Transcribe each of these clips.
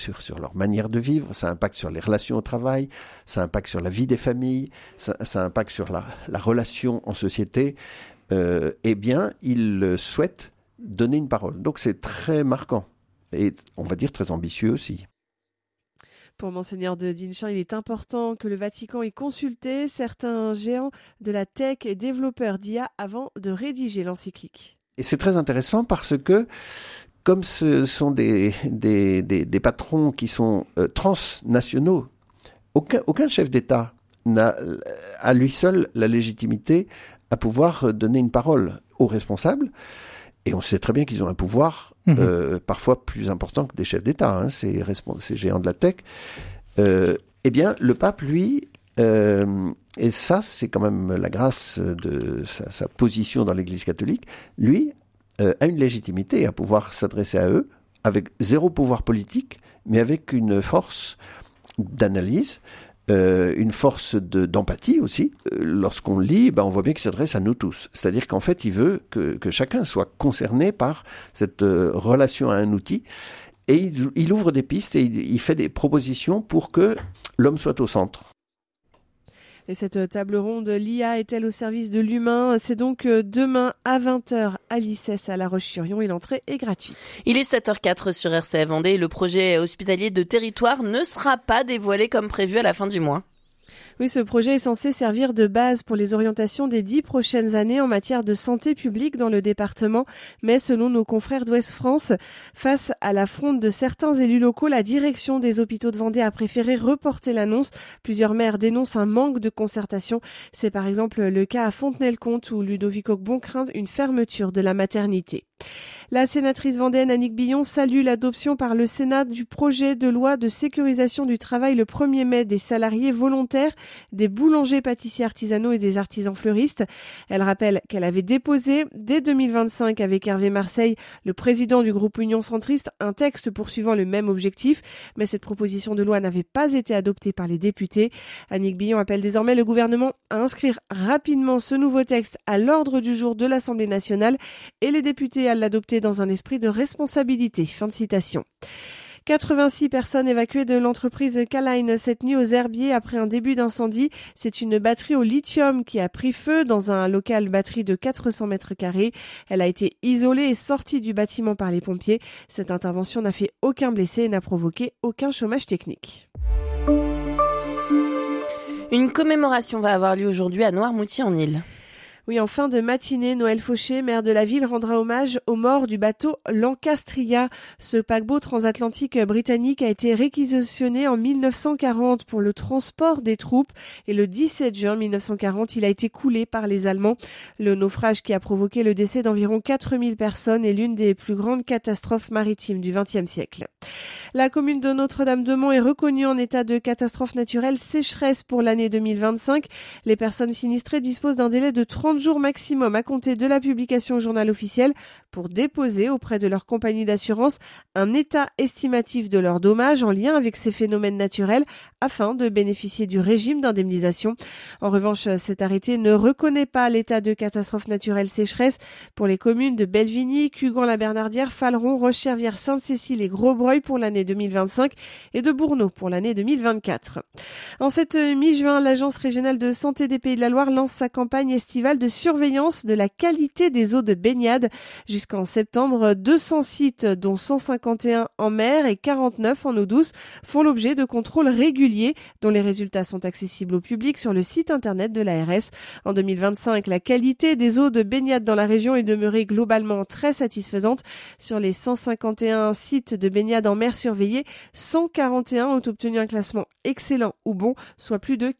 sur leur manière de vivre, ça impacte sur les relations au travail, ça impacte sur la vie des familles, ça impacte sur la relation en société. Eh bien, ils souhaitent donner une parole. Donc c'est très marquant et on va dire très ambitieux aussi. Pour Monseigneur de Dinchamp, il est important que le Vatican ait consulté certains géants de la tech et développeurs d'IA avant de rédiger l'encyclique. Et c'est très intéressant parce que comme ce sont des patrons qui sont transnationaux, aucun chef d'État n'a à lui seul la légitimité à pouvoir donner une parole aux responsables. Et on sait très bien qu'ils ont un pouvoir parfois plus important que des chefs d'État, ces géants de la tech. Eh bien, le pape, lui, et ça c'est quand même la grâce de sa position dans l'Église catholique, lui a une légitimité à pouvoir s'adresser à eux avec zéro pouvoir politique, mais avec une force d'analyse, une force d'empathie aussi. Lorsqu'on lit, on voit bien qu'il s'adresse à nous tous. C'est-à-dire qu'en fait, il veut que chacun soit concerné par cette relation à un outil. Et il ouvre des pistes et il fait des propositions pour que l'homme soit au centre. Et cette table ronde, l'IA est-elle au service de l'humain? C'est donc demain à 20h à l'ICES à La Roche-sur-Yon et l'entrée est gratuite. Il est 7h04 sur RCF Vendée. Le projet hospitalier de territoire ne sera pas dévoilé comme prévu à la fin du mois. Oui, ce projet est censé servir de base pour les orientations des 10 prochaines années en matière de santé publique dans le département. Mais selon nos confrères d'Ouest France, face à la fronde de certains élus locaux, la direction des hôpitaux de Vendée a préféré reporter l'annonce. Plusieurs maires dénoncent un manque de concertation. C'est par exemple le cas à Fontenay-le-Comte où Ludovic Ocbon craint une fermeture de la maternité. La sénatrice vendéenne Annick Billon salue l'adoption par le Sénat du projet de loi de sécurisation du travail le 1er mai des salariés volontaires, des boulangers, pâtissiers artisanaux et des artisans fleuristes. Elle rappelle qu'elle avait déposé dès 2025 avec Hervé Marseille, le président du groupe Union Centriste, un texte poursuivant le même objectif, mais cette proposition de loi n'avait pas été adoptée par les députés. Annick Billon appelle désormais le gouvernement à inscrire rapidement ce nouveau texte à l'ordre du jour de l'Assemblée nationale et les députés à l'adopter dans un esprit de responsabilité. Fin de citation. 86 personnes évacuées de l'entreprise Caline cette nuit aux Herbiers après un début d'incendie. C'est une batterie au lithium qui a pris feu dans un local batterie de 400 mètres carrés. Elle a été isolée et sortie du bâtiment par les pompiers. Cette intervention n'a fait aucun blessé et n'a provoqué aucun chômage technique. Une commémoration va avoir lieu aujourd'hui à Noirmoutier-en-Île. Oui, en fin de matinée, Noël Fauché, maire de la ville, rendra hommage aux morts du bateau Lancastria. Ce paquebot transatlantique britannique a été réquisitionné en 1940 pour le transport des troupes et le 17 juin 1940, il a été coulé par les Allemands. Le naufrage qui a provoqué le décès d'environ 4000 personnes est l'une des plus grandes catastrophes maritimes du XXe siècle. La commune de Notre-Dame-de-Mont est reconnue en état de catastrophe naturelle sécheresse pour l'année 2025. Les personnes sinistrées disposent d'un délai de 30 jours maximum à compter de la publication au journal officiel pour déposer auprès de leur compagnie d'assurance un état estimatif de leurs dommages en lien avec ces phénomènes naturels afin de bénéficier du régime d'indemnisation. En revanche, cet arrêté ne reconnaît pas l'état de catastrophe naturelle sécheresse pour les communes de Belvigny, Cugan-la-Bernardière, Faleron, Roche-Chervière, Sainte-Cécile et Grosbreuil pour l'année 2025 et de Bourneau pour l'année 2024. En cette mi-juin, l'Agence régionale de santé des Pays de la Loire lance sa campagne estivale de surveillance de la qualité des eaux de baignade. Jusqu'en septembre, 200 sites, dont 151 en mer et 49 en eau douce, font l'objet de contrôles réguliers dont les résultats sont accessibles au public sur le site internet de l'ARS. En 2025, la qualité des eaux de baignade dans la région est demeurée globalement très satisfaisante. Sur les 151 sites de baignade en mer surveillés, 141 ont obtenu un classement excellent ou bon, soit plus de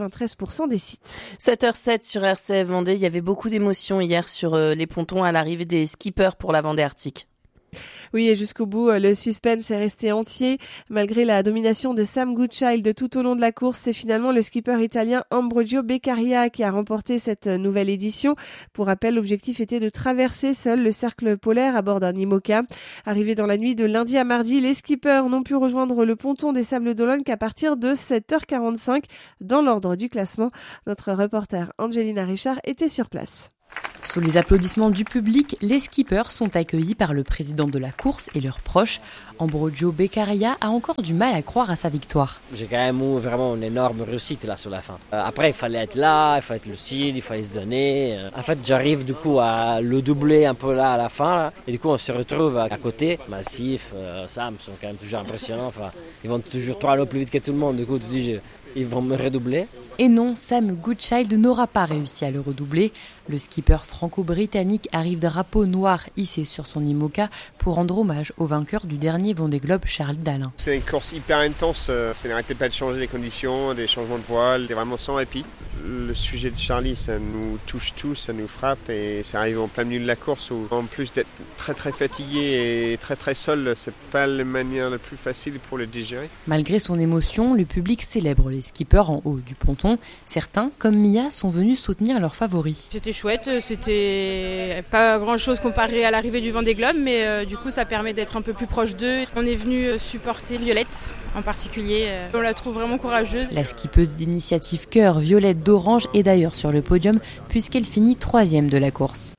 93% des sites. 7h07 sur RCF Vendée, il y avait beaucoup d'émotions hier sur les pontons à l'arrivée des skippers pour la Vendée Arctique. Oui, et jusqu'au bout, le suspense est resté entier. Malgré la domination de Sam Goodchild tout au long de la course, c'est finalement le skipper italien Ambrogio Beccaria qui a remporté cette nouvelle édition. Pour rappel, l'objectif était de traverser seul le cercle polaire à bord d'un IMOCA. Arrivés dans la nuit de lundi à mardi, les skippers n'ont pu rejoindre le ponton des Sables d'Olonne qu'à partir de 7h45 dans l'ordre du classement. Notre reporter Angelina Richard était sur place. Sous les applaudissements du public, les skippers sont accueillis par le président de la course et leurs proches. Ambrogio Beccaria a encore du mal à croire à sa victoire. J'ai quand même eu vraiment une énorme réussite là sur la fin. Après, il fallait être là, il fallait être lucide, il fallait se donner. En fait, j'arrive du coup à le doubler un peu là à la fin. Là. Et du coup, on se retrouve à côté. Massif, Sam sont quand même toujours impressionnants. Enfin, ils vont toujours 3 lots plus vite que tout le monde. Du coup, tu dis, ils vont me redoubler. Et non, Sam Goodchild n'aura pas réussi à le redoubler. Le skipper franco-britannique arrive drapeau noir hissé sur son IMOCA pour rendre hommage au vainqueur du dernier Vendée Globe, Charlie Dalin. C'est une course hyper intense, ça n'arrêtait pas de changer les conditions, des changements de voile, c'est vraiment sans répit. Le sujet de Charlie, ça nous touche tous, ça nous frappe et ça arrive en plein milieu de la course où en plus d'être très très fatigué et très très seul, c'est pas la manière la plus facile pour le digérer. Malgré son émotion, le public célèbre les skippers en haut du ponton. Certains, comme Mia, sont venus soutenir leurs favoris. C'était chouette, c'était pas grand chose comparé à l'arrivée du Vendée Globe, mais du coup ça permet d'être un peu plus proche d'eux. On est venu supporter Violette en particulier, on la trouve vraiment courageuse. La skippeuse d'initiative Cœur, Violette d'Orange, est d'ailleurs sur le podium puisqu'elle finit 3e de la course.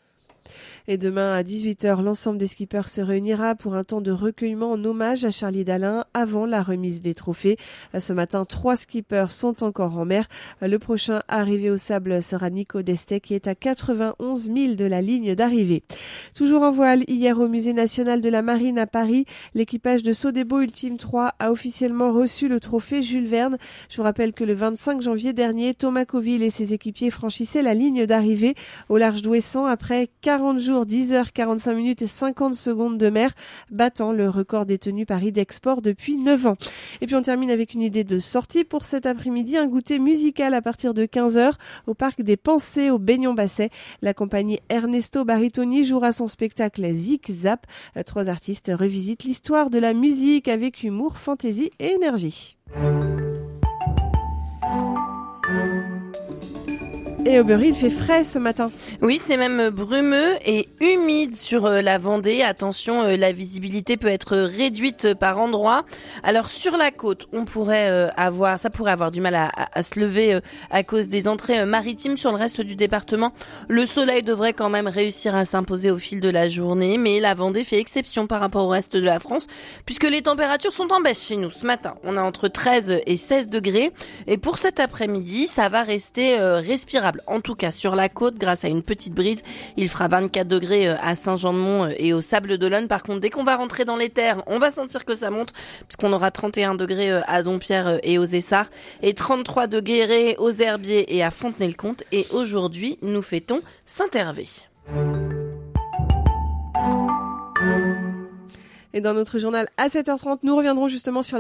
Et demain à 18h, l'ensemble des skippers se réunira pour un temps de recueillement en hommage à Charlie Dalin avant la remise des trophées. Ce matin, 3 skippers sont encore en mer. Le prochain arrivé au sable sera Nico Destet qui est à 91 000 de la ligne d'arrivée. Toujours en voile, hier au Musée national de la Marine à Paris, l'équipage de Sodebo Ultime 3 a officiellement reçu le trophée Jules Verne. Je vous rappelle que le 25 janvier dernier, Thomas Coville et ses équipiers franchissaient la ligne d'arrivée au large d'Ouessant après 40 jours, 10h45 minutes et 50 secondes de mer, battant le record détenu par Idexport depuis 9 ans. Et puis on termine avec une idée de sortie pour cet après-midi, un goûter musical à partir de 15h au Parc des Pensées au Baignon-Basset. La compagnie Ernesto Baritoni jouera son spectacle Zik Zap. 3 artistes revisitent l'histoire de la musique avec humour, fantaisie et énergie. Et au Bury, il fait frais ce matin. Oui, c'est même brumeux et humide sur la Vendée. Attention, la visibilité peut être réduite par endroits. Alors sur la côte, ça pourrait avoir du mal à se lever à cause des entrées maritimes. Sur le reste du département, le soleil devrait quand même réussir à s'imposer au fil de la journée, mais la Vendée fait exception par rapport au reste de la France, puisque les températures sont en baisse chez nous ce matin. On a entre 13 et 16 degrés, et pour cet après-midi, ça va rester respirable. En tout cas, sur la côte, grâce à une petite brise, il fera 24 degrés à Saint-Jean-de-Mont et au Sable-d'Olonne. Par contre, dès qu'on va rentrer dans les terres, on va sentir que ça monte, puisqu'on aura 31 degrés à Dompierre et aux Essarts, et 33 degrés aux Herbiers et à Fontenay-le-Comte. Et aujourd'hui, nous fêtons Saint-Hervé. Et dans notre journal à 7h30, nous reviendrons justement sur